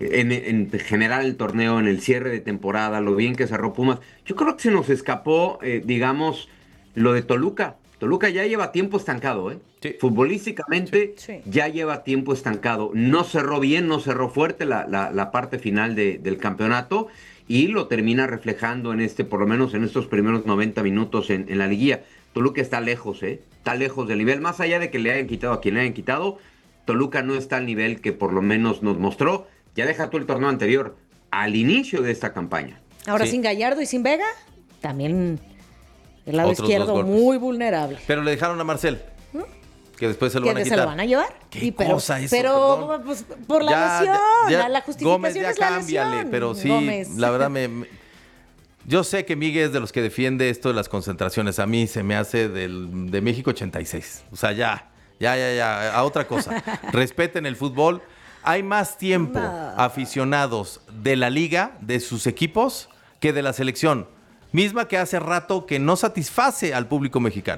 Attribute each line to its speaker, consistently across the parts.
Speaker 1: en general el torneo, en el cierre de temporada, lo bien que cerró Pumas. Yo creo que se nos escapó, digamos, lo de Toluca. Toluca ya lleva tiempo estancado, ¿eh?
Speaker 2: Sí, sí.
Speaker 1: Futbolísticamente
Speaker 3: Sí.
Speaker 1: ya lleva tiempo estancado. No cerró bien, no cerró fuerte la parte final del campeonato y lo termina reflejando en por lo menos en estos primeros 90 minutos en la liguilla. Toluca está lejos, ¿eh? Está lejos del nivel. Más allá de que le hayan quitado a quien le hayan quitado, Toluca no está al nivel que por lo menos nos mostró. Ya deja tú el torneo anterior, al inicio de esta campaña.
Speaker 3: Ahora
Speaker 2: Sí.
Speaker 3: sin Gallardo y sin Vega, también el lado
Speaker 2: Otros dos
Speaker 3: izquierdo
Speaker 2: golpes.
Speaker 3: muy vulnerable.
Speaker 2: Pero le dejaron a Marcel, que después se lo van a
Speaker 3: ¿Que se
Speaker 2: quitar.
Speaker 3: lo van a llevar?
Speaker 2: ¿Qué
Speaker 3: pero,
Speaker 2: cosa eso,
Speaker 3: pero
Speaker 2: perdón?
Speaker 3: pues, por la
Speaker 2: Ya,
Speaker 3: lesión,
Speaker 2: ya,
Speaker 3: la justificación
Speaker 2: Gómez, ya
Speaker 3: es la
Speaker 2: cámbiale,
Speaker 3: lesión.
Speaker 2: pero sí,
Speaker 3: Gómez.
Speaker 2: la verdad yo sé que Miguel es de los que defiende esto de las concentraciones. A mí se me hace de México 86. O sea, ya, a otra cosa. Respeten el fútbol. Hay más tiempo aficionados de la liga, de sus equipos, que de la selección. Misma que hace rato que no satisface al público mexicano.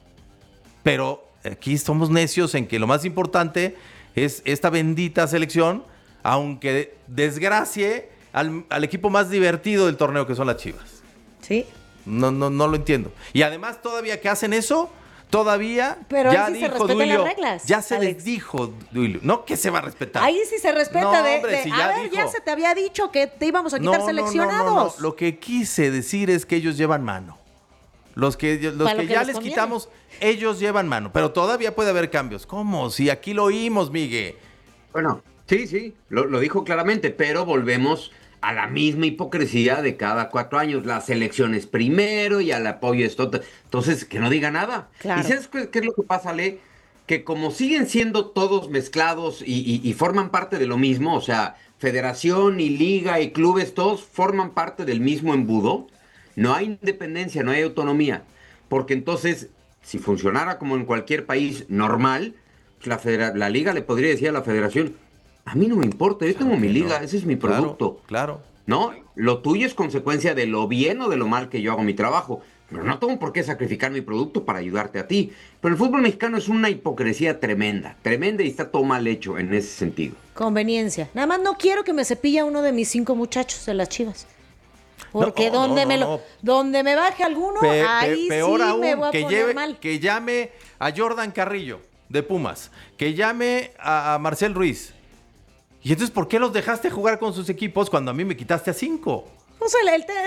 Speaker 2: Pero aquí somos necios en que lo más importante es esta bendita selección, aunque desgracie al equipo más divertido del torneo, que son las Chivas.
Speaker 3: Sí.
Speaker 2: No lo entiendo. Y además, todavía que hacen eso, todavía
Speaker 3: Pero
Speaker 2: ya
Speaker 3: ahí sí se
Speaker 2: dijo
Speaker 3: respetan
Speaker 2: Duilio,
Speaker 3: las reglas,
Speaker 2: ya se
Speaker 3: Alex.
Speaker 2: les dijo, Duilio, no que se va a respetar.
Speaker 3: Ahí sí se respeta
Speaker 2: No, hombre, si
Speaker 3: a
Speaker 2: ya
Speaker 3: ver,
Speaker 2: dijo.
Speaker 3: ya se te había dicho que te íbamos a quitar seleccionados.
Speaker 2: No. Lo que quise decir es que ellos llevan mano. Los que
Speaker 3: Para lo que
Speaker 2: ya
Speaker 3: les
Speaker 2: les
Speaker 3: conviene.
Speaker 2: quitamos, ellos llevan mano. Pero todavía puede haber cambios. ¿Cómo? Si aquí lo oímos, Miguel.
Speaker 1: Bueno, sí, lo dijo claramente, pero volvemos a la misma hipocresía de cada 4 años. Las elecciones primero y al apoyo esto. Entonces, que no diga nada.
Speaker 3: Claro.
Speaker 1: ¿Y sabes qué es lo que pasa, Le? Que como siguen siendo todos mezclados y forman parte de lo mismo, o sea, federación y liga y clubes, todos forman parte del mismo embudo, no hay independencia, no hay autonomía. Porque entonces, si funcionara como en cualquier país normal, la liga le podría decir a la federación, a mí no me importa, yo tengo mi
Speaker 2: que
Speaker 1: liga,
Speaker 2: no.
Speaker 1: ese es mi
Speaker 2: Claro,
Speaker 1: producto.
Speaker 2: claro.
Speaker 1: ¿No? Lo tuyo es consecuencia de lo bien o de lo mal que yo hago mi trabajo. Pero no tengo por qué sacrificar mi producto para ayudarte a ti. Pero el fútbol mexicano es una hipocresía tremenda, tremenda y está todo mal hecho en ese sentido.
Speaker 3: Conveniencia. Nada más no quiero que me cepille a uno de mis 5 muchachos de las Chivas. Porque
Speaker 2: No, no.
Speaker 3: donde me baje alguno, ahí
Speaker 2: peor
Speaker 3: sí
Speaker 2: aún,
Speaker 3: me voy a poner mal.
Speaker 2: que llame a Jordan Carrillo, de Pumas, que llame a Marcel Ruiz. ¿Y entonces por qué los dejaste jugar con sus equipos cuando a mí me quitaste a 5?
Speaker 3: O sea,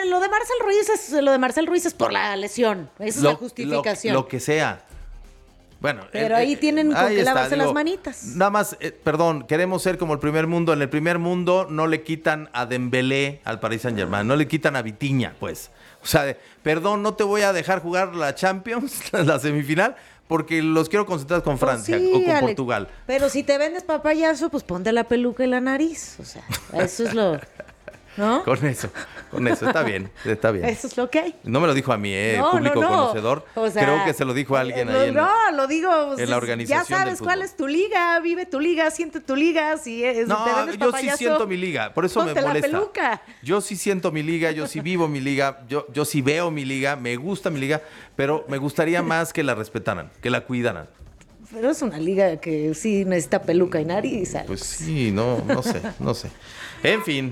Speaker 3: lo de Marcel Ruiz es por la lesión. Esa es la justificación.
Speaker 2: Lo que sea. Bueno,
Speaker 3: Pero ahí tienen con
Speaker 2: ahí
Speaker 3: qué
Speaker 2: está,
Speaker 3: lavarse
Speaker 2: digo,
Speaker 3: las manitas.
Speaker 2: Nada más, perdón, queremos ser como el primer mundo. En el primer mundo no le quitan a Dembélé al Paris Saint-Germain, no le quitan a Vitinha, pues. O sea, perdón, no te voy a dejar jugar la Champions, la semifinal, porque los quiero concentrar con Francia
Speaker 3: Pues sí,
Speaker 2: o con
Speaker 3: Alex,
Speaker 2: Portugal.
Speaker 3: Pero si te vendes papayazo, pues ponte la peluca y la nariz. O sea, eso es lo... ¿No?
Speaker 2: Con eso, está bien, está bien.
Speaker 3: Eso es lo que hay.
Speaker 2: No me lo dijo a mí,
Speaker 3: No,
Speaker 2: público
Speaker 3: no.
Speaker 2: conocedor.
Speaker 3: O sea,
Speaker 2: Creo que se lo dijo a alguien ahí
Speaker 3: No, lo digo.
Speaker 2: en la organización
Speaker 3: Ya sabes
Speaker 2: del
Speaker 3: cuál
Speaker 2: fútbol.
Speaker 3: es tu liga, vive tu liga, siente tu liga. Si te
Speaker 2: No,
Speaker 3: vendes
Speaker 2: yo sí
Speaker 3: papayazo,
Speaker 2: siento mi liga, por eso me
Speaker 3: ponte la
Speaker 2: molesta.
Speaker 3: peluca.
Speaker 2: Yo sí siento mi liga, yo sí vivo mi liga, yo sí veo mi liga, me gusta mi liga, pero me gustaría más que la respetaran, que la cuidaran.
Speaker 3: Pero es una liga que sí necesita peluca y nariz, Alex.
Speaker 2: Pues sí, no sé. En fin,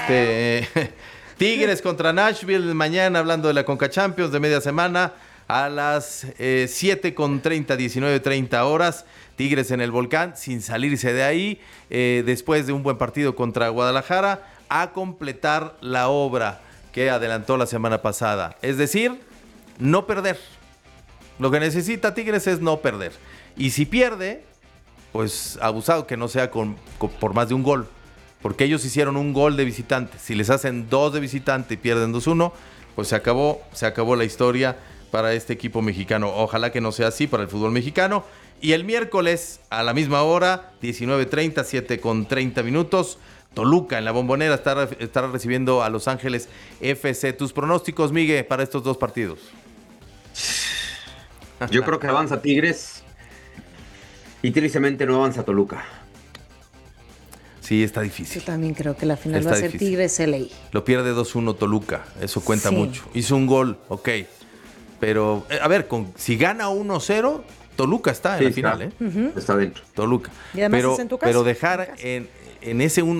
Speaker 2: Tigres contra Nashville mañana, hablando de la Conca Champions de media semana, a las 7:30, 19:30 horas. Tigres en el Volcán, sin salirse de ahí, después de un buen partido contra Guadalajara, a completar la obra que adelantó la semana pasada. Es decir, no perder. Lo que necesita Tigres es no perder. Y si pierde, pues abusado que no sea por más de un gol. Porque ellos hicieron un gol de visitante. Si les hacen 2 de visitante y pierden 2-1, pues se acabó la historia para este equipo mexicano. Ojalá que no sea así para el fútbol mexicano. Y el miércoles, a la misma hora, 19:30, 7:30 minutos, Toluca en la Bombonera estará recibiendo a Los Ángeles FC. ¿Tus pronósticos, Miguel, para estos 2 partidos?
Speaker 1: Yo creo que avanza Tigres y tristemente no avanza Toluca.
Speaker 2: Sí, está difícil.
Speaker 3: Yo también creo que la final
Speaker 2: Está
Speaker 3: va a ser
Speaker 2: difícil.
Speaker 3: Tigres LA.
Speaker 2: Lo pierde 2-1 Toluca, eso cuenta
Speaker 3: Sí.
Speaker 2: mucho. Hizo un gol, ok. Pero, a ver, si gana 1-0, Toluca está en
Speaker 1: Sí,
Speaker 2: la final,
Speaker 1: está dentro.
Speaker 2: Toluca.
Speaker 3: Y además es en tu casa.
Speaker 2: Pero dejar en ese 1